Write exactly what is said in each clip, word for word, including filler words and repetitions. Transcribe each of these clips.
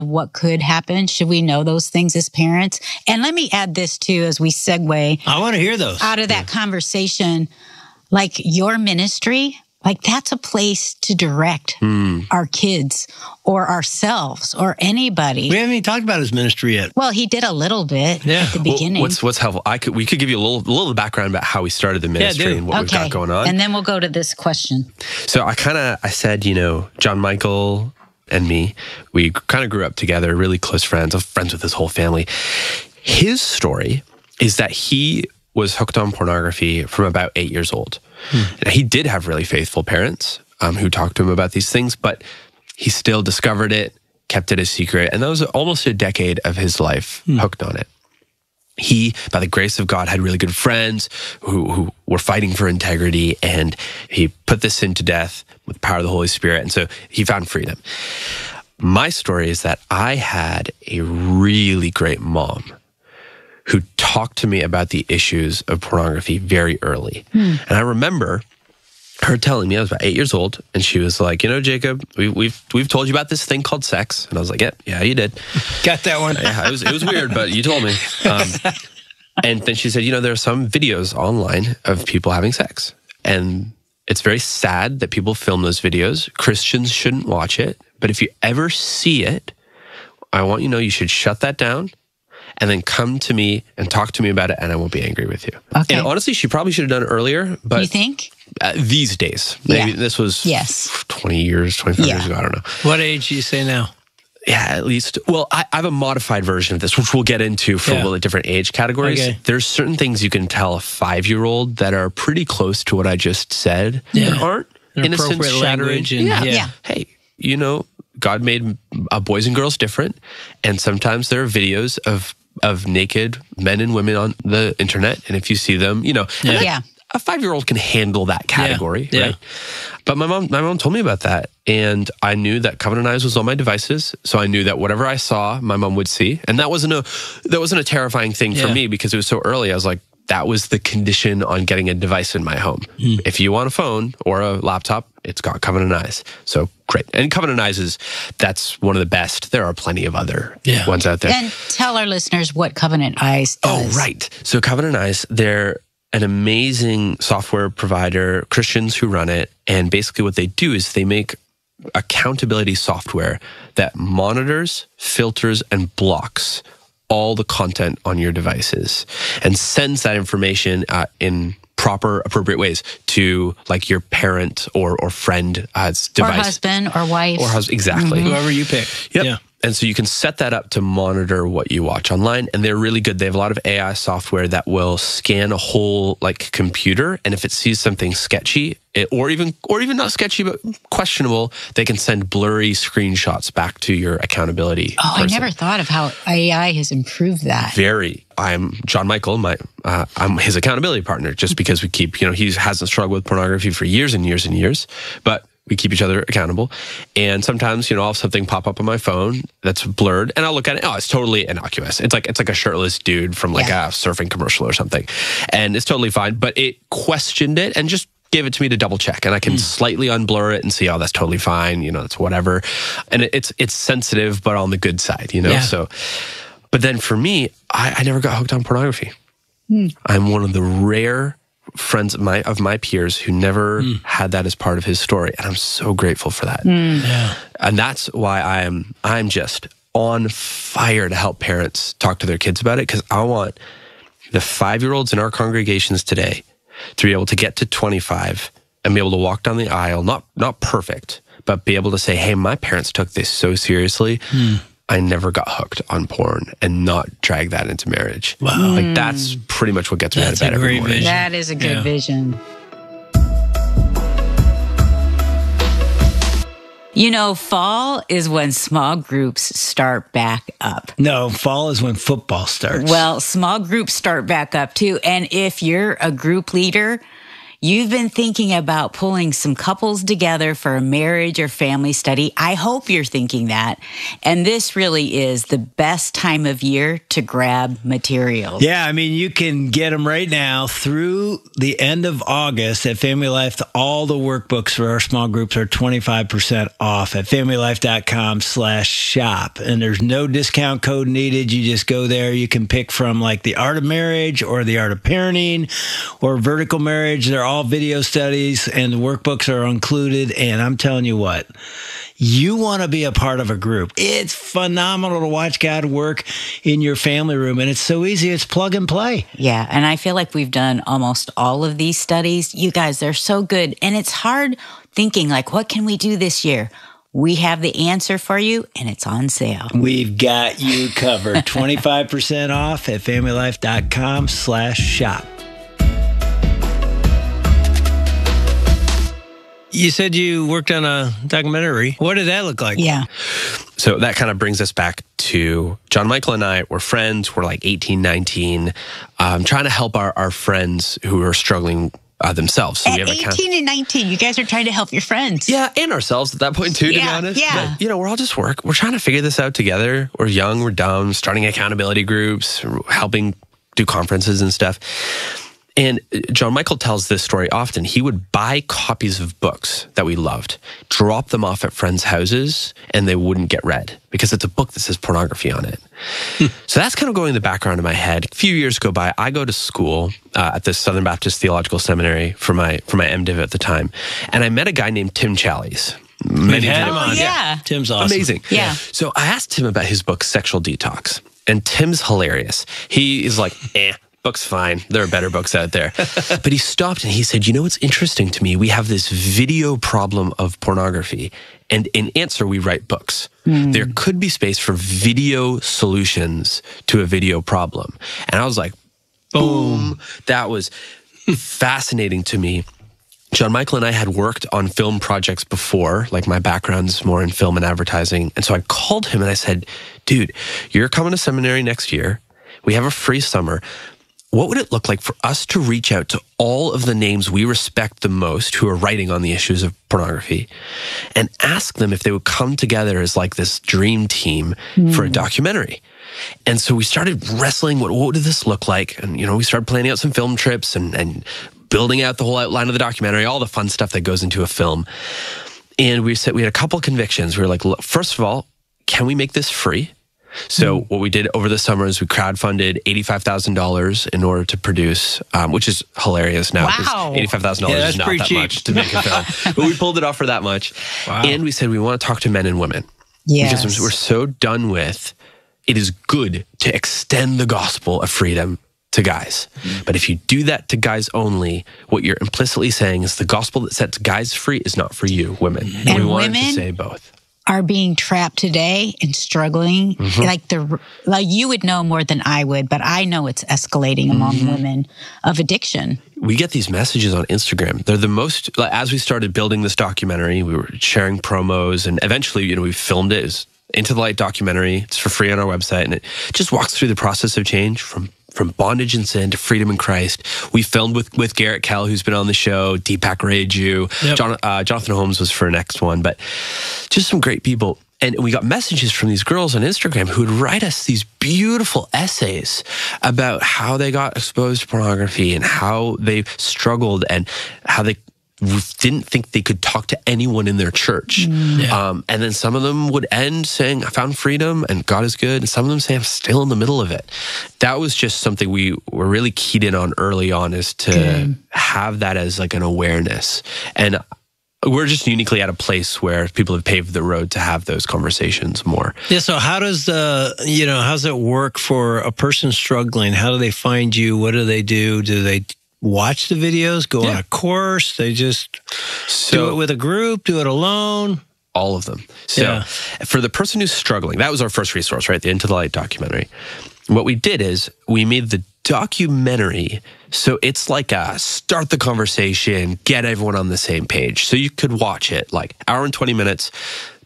what could happen? Should we know those things as parents? And let me add this too, as we segue. I want to hear those. Out of that yeah. conversation, like your ministry, like that's a place to direct mm. our kids or ourselves or anybody. We haven't even talked about his ministry yet. Well, he did a little bit yeah. at the beginning. Well, what's what's helpful? I could we could give you a little little background about how we started the ministry yeah, and what okay. we've got going on, and then we'll go to this question. So I kind of I said, you know, John Michael and me, we kind of grew up together, really close friends. I'm friends with his whole family. His story is that he was hooked on pornography from about eight years old. Hmm. And he did have really faithful parents um, who talked to him about these things, but he still discovered it, kept it a secret, and that was almost a decade of his life hmm. hooked on it. He, by the grace of God, had really good friends who, who were fighting for integrity, and he put this sin to death with the power of the Holy Spirit, and so he found freedom. My story is that I had a really great mom who talked to me about the issues of pornography very early. Hmm. And I remember her telling me, I was about eight years old, and she was like, you know, Jacob, we, we've we've told you about this thing called sex. And I was like, yeah, yeah, you did. Got that one. Yeah, it was, it was weird, but you told me. Um, and then she said, you know, there are some videos online of people having sex. And it's very sad that people film those videos. Christians shouldn't watch it. But if you ever see it, I want you to know you should shut that down and then come to me and talk to me about it, and I won't be angry with you. Okay. And honestly, she probably should have done it earlier. But you think? Uh, these days. Maybe yeah. this was yes. twenty years, twenty-five yeah. years ago. I don't know. What age do you say now? Yeah, at least. Well, I, I have a modified version of this, which we'll get into for yeah. different age categories. Okay. There's certain things you can tell a five-year-old that are pretty close to what I just said. Yeah. That aren't An innocent, shattering. And, yeah. yeah. Hey, you know, God made uh, boys and girls different, and sometimes there are videos of of naked men and women on the internet, and if you see them, you know, yeah. that, yeah. a five-year-old can handle that category, yeah. right? Yeah. But my mom, my mom told me about that, and I knew that Covenant Eyes was on my devices, so I knew that whatever I saw, my mom would see, and that wasn't a that wasn't a terrifying thing yeah. for me because it was so early. I was like, that was the condition on getting a device in my home. Mm. If you want a phone or a laptop, it's got Covenant Eyes. So great. And Covenant Eyes is, that's one of the best. There are plenty of other yeah. ones out there. And tell our listeners what Covenant Eyes does. Oh, right. So Covenant Eyes, they're an amazing software provider, Christians who run it. And basically what they do is they make accountability software that monitors, filters, and blocks all the content on your devices and sends that information uh, in proper, appropriate ways to like your parent or or friend uh, device. Or husband or wife. Or husband, exactly. Mm-hmm. Whoever you pick. Yep. Yeah. And so you can set that up to monitor what you watch online, and they're really good. They have a lot of A I software that will scan a whole like computer, and if it sees something sketchy, it, or even or even not sketchy but questionable, they can send blurry screenshots back to your accountability. Oh, person. I never thought of how A I has improved that. Very. I'm John Michael. My uh, I'm his accountability partner, just because we keep you know he hasn't struggled with pornography for years and years and years, but we keep each other accountable. And sometimes, you know, I'll have something pop up on my phone that's blurred and I'll look at it. Oh, it's totally innocuous. It's like, it's like a shirtless dude from like yeah. a surfing commercial or something. And it's totally fine, but it questioned it and just gave it to me to double check. And I can mm. slightly unblur it and see, oh, that's totally fine. You know, it's whatever. And it, it's, it's sensitive, but on the good side, you know? Yeah. So, but then for me, I, I never got hooked on pornography. Mm. I'm one of the rare friends of my of my peers who never mm. had that as part of his story, and I'm so grateful for that. Mm. Yeah. And that's why I am I'm just on fire to help parents talk to their kids about it, because I want the five-year-olds in our congregations today to be able to get to twenty-five and be able to walk down the aisle, not not perfect, but be able to say, hey, my parents took this so seriously. Mm. I never got hooked on porn, and not drag that into marriage. Wow. Like that's pretty much what gets me that's out of bed every morning. Vision. That is a good yeah. vision. You know, fall is when small groups start back up. No, fall is when football starts. Well, small groups start back up too. And if you're a group leader, you've been thinking about pulling some couples together for a marriage or family study. I hope you're thinking that. And this really is the best time of year to grab materials. Yeah, I mean, you can get them right now through the end of August at Family Life. All the workbooks for our small groups are twenty-five percent off at familylife.com slash shop. And there's no discount code needed. You just go there. You can pick from like the art of marriage or the art of parenting or vertical marriage. They're all video studies and the workbooks are included. And I'm telling you what, you want to be a part of a group. It's phenomenal to watch God work in your family room. And it's so easy. It's plug and play. Yeah. And I feel like we've done almost all of these studies. You guys, they're so good. And it's hard thinking like, what can we do this year? We have the answer for you, and it's on sale. We've got you covered. twenty-five percent off at familylife.com slash shop. You said you worked on a documentary. What did that look like? Yeah. So that kind of brings us back to John Michael and I. We're friends. We're like eighteen, nineteen, um, trying to help our, our friends who are struggling Uh, themselves. So At we have a eighteen kind of, and nineteen, you guys are trying to help your friends. yeah, and ourselves at that point too, to Yeah, be honest. yeah. But, you know, we're all just work. We're trying to figure this out together. We're young, we're dumb, starting accountability groups, helping do conferences and stuff. And John Michael tells this story often. He would buy copies of books that we loved, drop them off at friends' houses, and they wouldn't get read because it's a book that says pornography on it. So that's kind of going in the background of my head. A few years go by. I go to school uh, at the Southern Baptist Theological Seminary for my for my MDiv at the time, and I met a guy named Tim Challies. We've had him Oh, on. yeah. Tim's awesome. Amazing. Yeah. So I asked Tim about his book, Sexual Detox, and Tim's hilarious. He is like, eh. Book's fine. There are better books out there. But he stopped and he said, you know what's interesting to me? We have this video problem of pornography. And in answer, we write books. Mm. There could be space for video solutions to a video problem. And I was like, boom. That was fascinating to me. John Michael and I had worked on film projects before, like my background's more in film and advertising. And so I called him and I said, dude, you're coming to seminary next year. We have a free summer. What would it look like for us to reach out to all of the names we respect the most who are writing on the issues of pornography and ask them if they would come together as like this dream team mm. for a documentary? And so we started wrestling, what, what did this look like? And, you know, we started planning out some film trips and, and building out the whole outline of the documentary, all the fun stuff that goes into a film. And we said, we had a couple convictions. We were like, look, first of all, can we make this free? So mm. what we did over the summer is we crowdfunded eighty-five thousand dollars in order to produce, um, which is hilarious now. Wow. eighty-five thousand dollars Yeah, is not pretty that cheap. much to make a film. But we pulled it off for that much. Wow. And we said we want to talk to men and women. Yes. Because we're so done with, it is good to extend the gospel of freedom to guys. Mm. But if you do that to guys only, what you're implicitly saying is the gospel that sets guys free is not for you, women. And, and we wanted women to say both. Are being trapped today and struggling. Mm-hmm. Like the like you would know more than I would, but I know it's escalating mm-hmm. among women of addiction. We get these messages on Instagram. They're the most, like, as we started building this documentary, we were sharing promos and eventually, you know, we filmed it. It was Into the Light documentary. It's for free on our website. And it just walks through the process of change from From bondage and sin to freedom in Christ. We filmed with, with Garrett Kell, who's been on the show, Deepak Raju, yep. John, uh, Jonathan Holmes was for next one, but just some great people. And we got messages from these girls on Instagram who would write us these beautiful essays about how they got exposed to pornography and how they struggled and how they didn't think they could talk to anyone in their church. Mm. Yeah. Um, and then some of them would end saying, I found freedom and God is good. And some of them say, I'm still in the middle of it. That was just something we were really keyed in on early on, is to good. have that as like an awareness. And we're just uniquely at a place where people have paved the road to have those conversations more. Yeah. So how does the, you know, how's it work for a person struggling? How do they find you? What do they do? Do they watch the videos, go yeah. on a course? They just so, do it with a group, do it alone? All of them. So yeah. for the person who's struggling, that was our first resource, right? The Into the Light documentary. What we did is we made the documentary so it's like a start the conversation, get everyone on the same page. So you could watch it like hour and twenty minutes,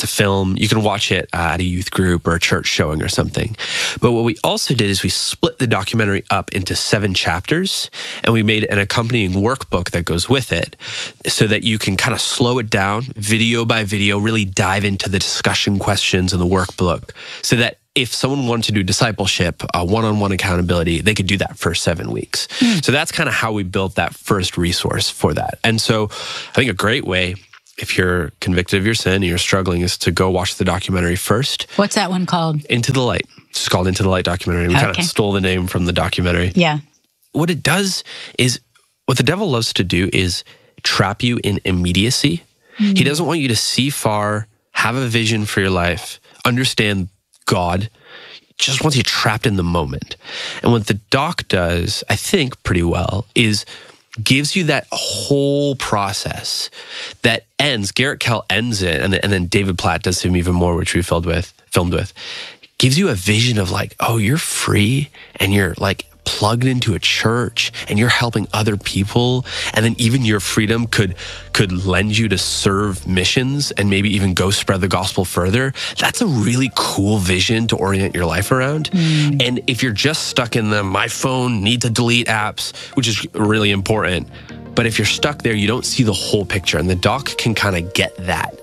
to film. You can watch it uh, at a youth group or a church showing or something. But what we also did is we split the documentary up into seven chapters, and we made an accompanying workbook that goes with it so that you can kind of slow it down, video by video, really dive into the discussion questions in the workbook so that if someone wanted to do discipleship, uh, one-on-one accountability, they could do that for seven weeks. Mm. So that's kind of how we built that first resource for that. And so I think a great way, if you're convicted of your sin and you're struggling, is to go watch the documentary first. What's that one called? Into the Light. It's called Into the Light documentary. We okay. kind of stole the name from the documentary. Yeah. What it does is, what the devil loves to do is trap you in immediacy. Mm. He doesn't want you to see far, have a vision for your life, understand God. Just wants you trapped in the moment. And what the doc does, I think pretty well, is gives you that whole process that ends. Garrett Kell ends it, and then, and then David Platt does him even more, which we filmed with, filmed with. Gives you a vision of like, oh, you're free, and you're like plugged into a church, and you're helping other people, and then even your freedom could could lend you to serve missions and maybe even go spread the gospel further. That's a really cool vision to orient your life around. Mm. And if you're just stuck in the my phone need to delete apps, which is really important, but if you're stuck there, you don't see the whole picture, and the doc can kind of get that